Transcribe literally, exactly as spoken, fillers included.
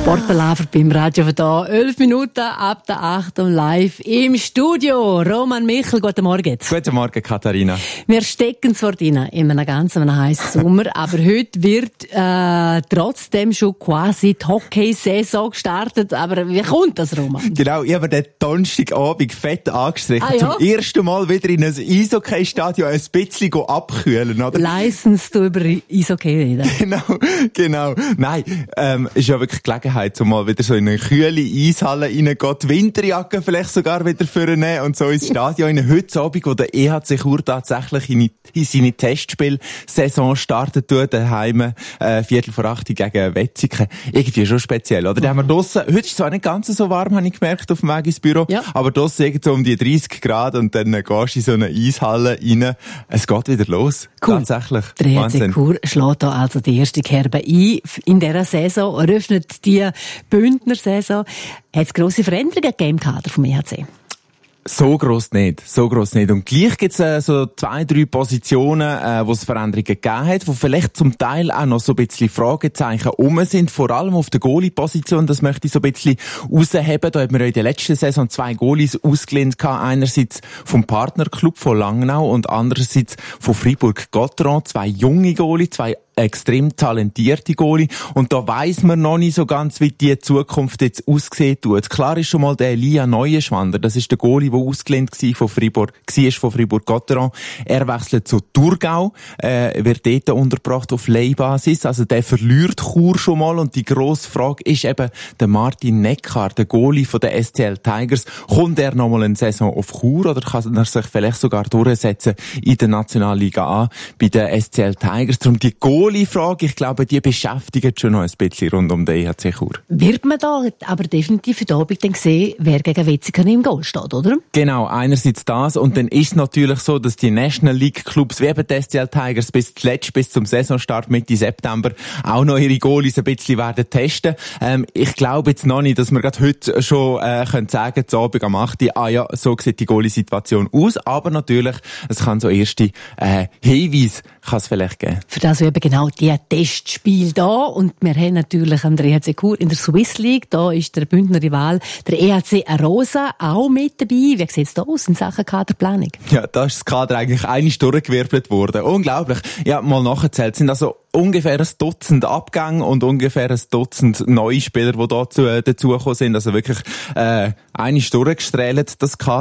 Sportpalaver beim Radio von da. Elf Minuten ab der acht und live im Studio. Roman Michel, guten Morgen. Guten Morgen, Katharina. Wir stecken zwar drin in einem ganz heißen Sommer, aber heute wird äh, trotzdem schon quasi die Hockey-Saison gestartet. Aber wie kommt das, Roman? Genau, ich habe den Donnerstagabend fett angestrichen. Ah, ja? Zum ersten Mal wieder in ein Eishockey-Stadion ein bisschen abkühlen, oder? Leistens du über Eishockey reden. Genau, genau. Nein, ähm, ist ja wirklich Gelegenheit, um mal wieder so in eine kühle Eishalle reingehen, die Winterjacke vielleicht sogar wieder vornehmen und so ins Stadion rein. Heute Abend, wo der E H C Chur tatsächlich in, in seine Testspielsaison startet, tut, daheim, äh, Viertel vor acht gegen Wetzikon. Irgendwie schon speziell, oder? Mhm. Da haben wir draussen, heute ist es zwar nicht ganz so warm, habe ich gemerkt, auf dem Weg ins Büro, ja. Aber draussen irgendwie so um die dreißig Grad und dann gehst du in so eine Eishalle rein. Es geht wieder los. Cool. Tatsächlich. Der E H C Chur schlägt da also die erste Kerbe ein in dieser Saison, eröffnet die Bündner Saison. Hat es grosse Veränderungen gegeben im Kader vom E H C? So gross nicht, so gross nicht. Und gleich gibt's äh, so zwei, drei Positionen, äh, wo es Veränderungen gegeben hat, wo vielleicht zum Teil auch noch so ein bisschen Fragezeichen rum sind, vor allem auf der Goalie-Position. Das möchte ich so ein bisschen rausheben. Da hat man ja in der letzten Saison zwei Goalies ausgelehnt gehabt. Einerseits vom Partnerclub von Langnau und andererseits von Fribourg-Gotteron. Zwei junge Goalie, zwei extrem talentierte Goalie. Und da weiss man noch nicht so ganz, wie die Zukunft jetzt aussehen tut. Klar ist schon mal der Elia Neuenschwander. Das ist der Goalie, der ausgelehnt war von Fribourg, war von Fribourg-Gotteron. Er wechselt zu Thurgau, äh, wird dort untergebracht auf Leihbasis. Also der verliert Chur schon mal. Und die grosse Frage ist eben der Martin Neckar, der Goalie von den S C L Tigers. Kommt er noch mal eine Saison auf Chur oder kann er sich vielleicht sogar durchsetzen in der Nationalliga A bei den S C L Tigers? Darum die Goalie-Frage, ich glaube, die beschäftigt schon noch ein bisschen rund um den E H C Chur. Wird man da aber definitiv heute Abend dann sehen, wer gegen Wetzikon im Goal steht, oder? Genau, einerseits das und dann ist es natürlich so, dass die National League Clubs wie eben die S C L Tigers bis zuletzt, bis zum Saisonstart Mitte September auch noch ihre Goalies ein bisschen werden testen. Ähm, ich glaube jetzt noch nicht, dass wir gerade heute schon äh, können sagen, zu Abend am acht Uhr, ah ja, so sieht die Goalie-Situation aus, aber natürlich, es kann so erste äh, Hinweise kann es vielleicht geben. Für das eben genau die Testspiel da und wir haben natürlich am E H C Chur in der Swiss League, da ist der Bündner Rival, der E H C Arosa, auch mit dabei. Wie sieht es da aus in Sachen Kaderplanung? Ja, da ist das Kader eigentlich einig durchgewirbelt worden. Unglaublich. Ja, mal nachgezählt sind also ungefähr ein Dutzend Abgänge und ungefähr ein Dutzend neue Spieler, die dazu, äh, dazugekommen sind. Also wirklich, äh, einig durchgestrahlt, das Kader.